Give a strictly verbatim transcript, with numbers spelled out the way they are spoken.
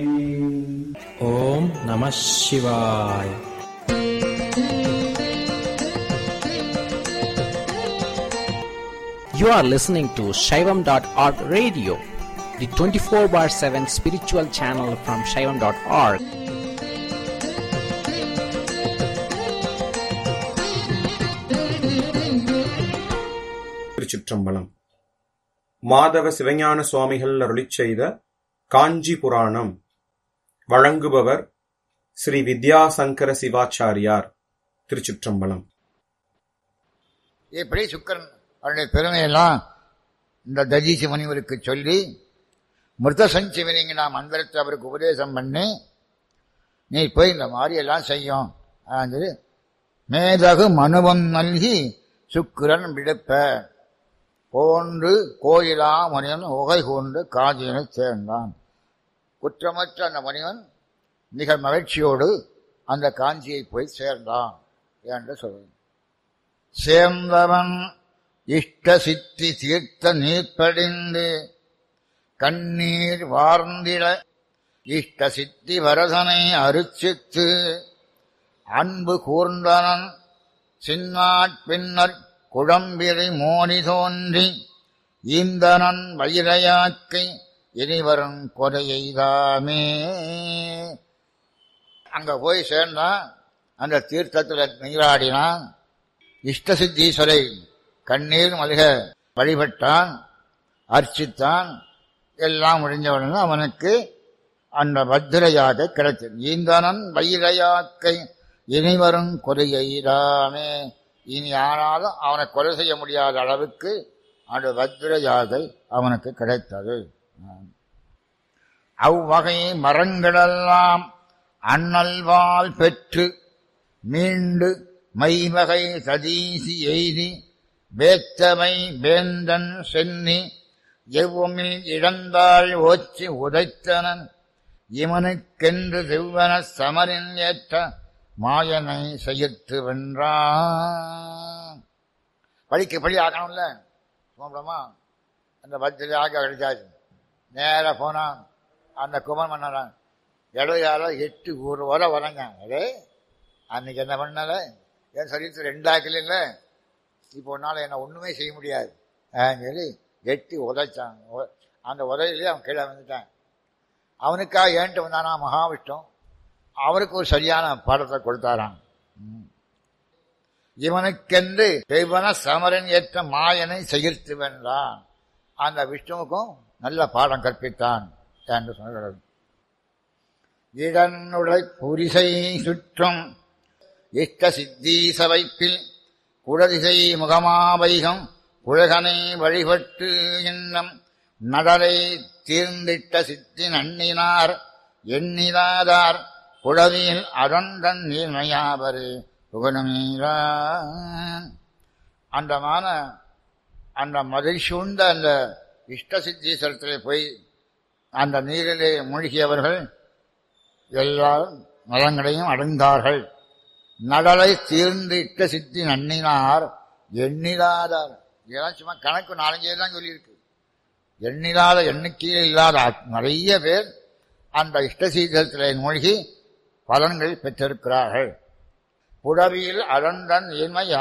ஓம் நம சிவாய். You are listening to Shaivam dot org radio, the twenty-four bar seven spiritual channel from Shaivam dot org. திருச்சிற்றம்பலம். மாதவ சிவஞான சுவாமிகள் அருளிச் செய்த காஞ்சி புராணம். வழங்குபவர் ஸ்ரீ வித்யாசங்கர சிவாச்சாரியார். திருச்சிற்றம்பலம். இப்படி சுக்கரன் அவருடைய பெருமையெல்லாம் இந்த தஜீசி முனிவருக்கு சொல்லி மிருத சஞ்சீவனிங்க நாம் மந்திரத்தை அவருக்கு உபதேசம் பண்ணி, நீ போய் இந்த மாதிரி எல்லாம் செய்யும் சொல்லி மேதகு மனுவம் நல்கி சுக்கிரன் விடுப்ப போன்று கோயிலா முனிவன் உகை கொண்டு காஞ்சியனை சேர்ந்தான். குற்றமற்ற அந்த முனிவன் மிக மகிழ்ச்சியோடு அந்த காஞ்சியை போய் சேர்ந்தான் என்று சொல்வேன். சேர்ந்தவன் இஷ்ட சித்தி தீர்த்த நீர்ப்படிந்து கண்ணீர் வார்ந்திட இஷ்ட சித்தி வரதனை அருச்சித்து அன்பு கூர்ந்தனன் சின்னாட் பின்னர் குழம்பிரை மோனி தோன்றி ஈந்தனன் வயிரையாக்கை இனிவரும் கொலையெய்தாமே. அங்க போய் சேர்ந்தான், அந்த தீர்த்தத்தில் நீராடினான், இஷ்ட சித்தீஸ்வரை கண்ணீர் மல்க வழிபட்டான், அர்ச்சித்தான். எல்லாம் முடிஞ்சவுடனே அவனுக்கு அந்த பத்திரையாக கிடைத்தது. ஈந்தனன் வயிரையாக்கை இனிவரும் கொலையெய்தாமே. இனி ஆனாலும் அவனை கொலை செய்ய முடியாத அளவுக்கு அந்த வஜ்ர யாகை அவனுக்கு கிடைத்தது. அவ்வகை மரங்களெல்லாம் அண்ணல்வால் பெற்று மீண்டு மைவகை சதீசி எய்தி வேத்தமை வேந்தன் சென்னி எவ்வுமில் இழந்தாள் ஓச்சி உதைத்தனன் இவனுக்கென்று செவ்வன சமரின் ஏற்ற மாயனை செய்யத்து வென்றான். பழிக்கு பழி ஆகணும்ல, சுமமா அந்த வஜ்ரையாக கிடைச்சாச்சு. நேராக போனான் அந்த குமன் மன்னரான் இடையால எட்டு ஒரு வர வரங்க. அதே அன்னைக்கு என்ன பண்ணல, என் சரீரத்தில் ரெண்டாக்கல இல்லை, இப்போ ஒன்னால என்ன ஒண்ணுமே செய்ய முடியாது சொல்லி எட்டி உதைச்சான். அந்த உதையிலே அவன் கீழே வந்துட்டான். அவனுக்காக ஏன்ட்டு வந்தானா மகாவிஷ்ணு, அவருக்கு ஒரு சரியான பாடத்தை கொடுத்தாராம். இவனுக்கென்று தெய்வன சமரன் ஏற்ற மாயனை செகிர்த்து வென்றான். அந்த விஷ்ணுவுக்கும் நல்ல பாடம் கற்பித்தான் என்று சொல்கிறது. இடனுடை புரிசை சுற்றும் இஷ்ட சித்தீச வைப்பில் குடதிசை முகமாவைகம் புழகனை வழிபட்டு இன்னம் நடலை தீர்ந்திட்ட சித்தி நன்னினார் எண்ணிதாதார் குழவியில் அடந்தன் நீர்மையாவரு புகழமீரான். அந்தமான அந்த மதில் சூழ்ந்த அந்த இஷ்ட சித்தீஸ்வரத்திலே போய் அந்த நீரிலே மூழ்கியவர்கள் எல்லாரும் நலங்களையும் அடைந்தார்கள். நடலை தீர்ந்து இட்ட சித்தி நன்னினார் எண்ணிலாதார். இதெல்லாம் சும்மா கணக்கு நாலஞ்சே தான் சொல்லியிருக்கு. எண்ணிலாத எண்ணிக்கையில் இல்லாத நிறைய பேர் அந்த இஷ்டசீதத்திலே மூழ்கி பலன்கள் பெற்றிருக்கிறார்கள். புடவியில் அழந்தன் ஏன்மை